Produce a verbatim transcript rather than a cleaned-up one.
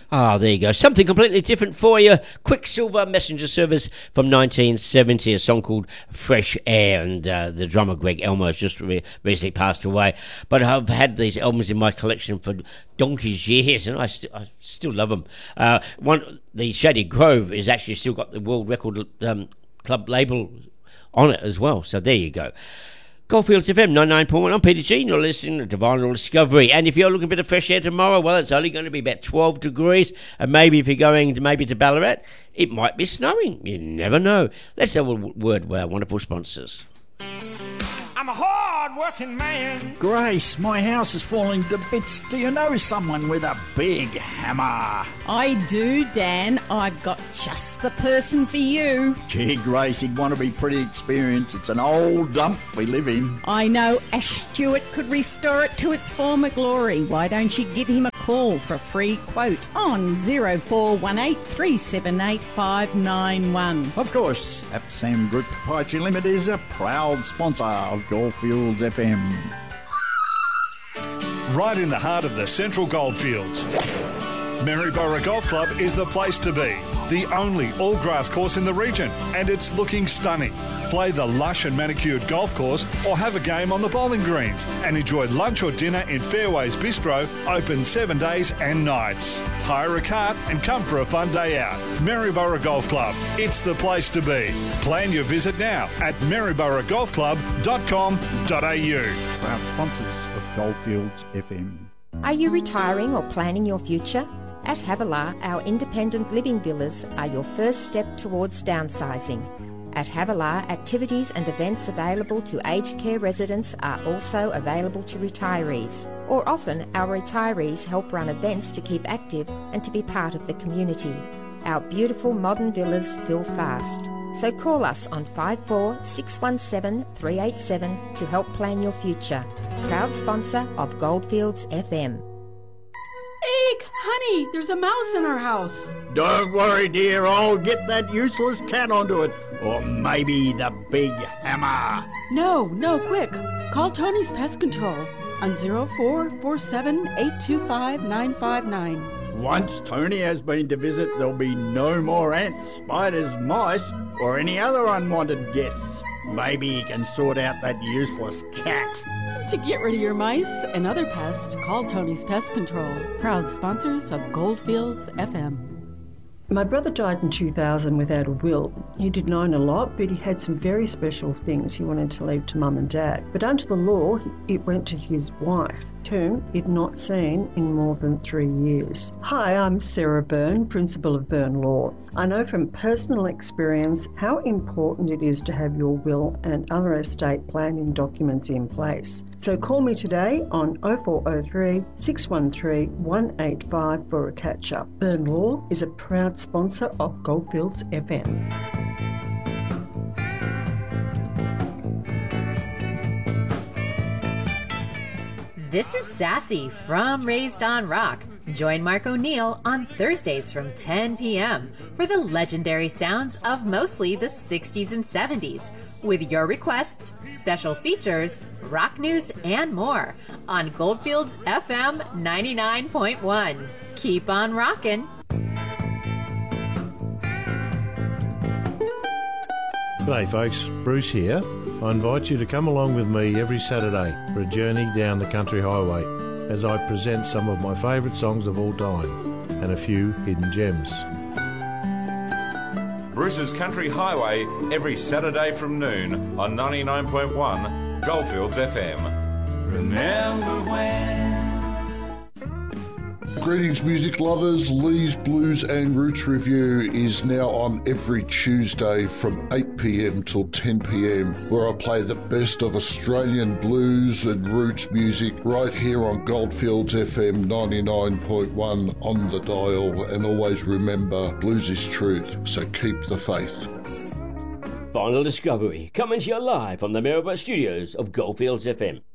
Ah, there you go. Something completely different for you. Quicksilver Messenger Service from nineteen seventy, a song called Fresh Air, and uh, the drummer Greg Elmer has just re- recently passed away. But I've had these albums in my collection for donkey's years, and I, st- I still love them. Uh, one, the Shady Grove is actually still got the World Record um, Club label on it as well. So there you go. Goldfields F M ninety-nine point one. I'm Peter G. You're listening to Divine Discovery. And if you're looking for a bit of fresh air tomorrow, well, it's only going to be about twelve degrees. And maybe if you're going to maybe to Ballarat, it might be snowing. You never know. Let's have a word with our wonderful sponsors. I'm a hard-working man. Grace, my house is falling to bits. Do you know someone with a big hammer? I do, Dan. I've got just the person for you. Gee, Grace, you'd want to be pretty experienced. It's an old dump we live in. I know Ash Stewart could restore it to its former glory. Why don't you give him a call for a free quote on zero four one eight, three seven eight, five nine one. Of course, Apsam Group Proprietary Limited is a proud sponsor of Goldfields F M. Right in the heart of the Central Goldfields, Maryborough Golf Club is the place to be. The only all-grass course in the region, and it's looking stunning. Play the lush and manicured golf course or have a game on the bowling greens and enjoy lunch or dinner in Fairways Bistro, open seven days and nights. Hire a cart and come for a fun day out. Maryborough Golf Club, it's the place to be. Plan your visit now at maryborough golf club dot com dot a u. Proud sponsors of Goldfields F M. Are you retiring or planning your future? At Havilah, our independent living villas are your first step towards downsizing. At Havilah, activities and events available to aged care residents are also available to retirees. Or often, our retirees help run events to keep active and to be part of the community. Our beautiful modern villas fill fast. So call us on five four six one seven, three eight seven to help plan your future. Proud sponsor of Goldfields F M. Eek, honey, there's a mouse in our house. Don't worry, dear. I'll get that useless cat onto it. Or maybe the big hammer. No, no, quick. Call Tony's Pest Control on zero four four seven, eight two five, nine five nine. Once Tony has been to visit, there'll be no more ants, spiders, mice, or any other unwanted guests. Maybe he can sort out that useless cat. To get rid of your mice and other pests, call Tony's Pest Control. Proud sponsors of Goldfields F M. My brother died in two thousand without a will. He didn't own a lot, but he had some very special things he wanted to leave to Mum and Dad. But under the law, it went to his wife, whom he'd not seen in more than three years. Hi, I'm Sarah Byrne, Principal of Byrne Law. I know from personal experience how important it is to have your will and other estate planning documents in place. So call me today on oh four oh three, six one three, one eight five for a catch-up. Byrne Law is a proud sponsor of Goldfields F M. This is Sassy from Raised on Rock. Join Mark O'Neill on Thursdays from ten p.m. for the legendary sounds of mostly the sixties and seventies, with your requests, special features, rock news, and more on Goldfields F M ninety-nine point one. Keep on rockin'. G'day folks, Bruce here. I invite you to come along with me every Saturday for a journey down the country highway as I present some of my favourite songs of all time and a few hidden gems. Bruce's Country Highway every Saturday from noon on ninety-nine point one Goldfields F M. Remember when? Greetings music lovers, Lee's Blues and Roots Review is now on every Tuesday from eight p.m. till ten p.m. where I play the best of Australian blues and roots music right here on Goldfields F M ninety-nine point one on the dial, and always remember, blues is truth, so keep the faith. Final Discovery, coming to you live from the Maryborough studios of Goldfields F M.